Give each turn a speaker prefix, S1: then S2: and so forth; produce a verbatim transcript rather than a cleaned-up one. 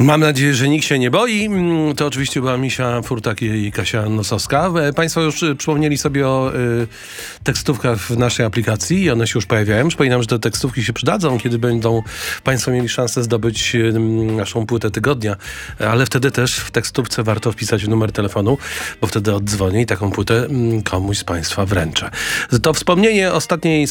S1: Mam nadzieję, że nikt się nie boi. To oczywiście była Misia Furtak i Kasia Nosowska. Państwo już przypomnieli sobie o y, tekstówkach w naszej aplikacji i one się już pojawiają. Przypominam, że te tekstówki się przydadzą, kiedy będą Państwo mieli szansę zdobyć y, naszą płytę tygodnia. Ale wtedy też w tekstówce warto wpisać numer telefonu, bo wtedy oddzwonię i taką płytę y, komuś z Państwa wręczę. To wspomnienie ostatniej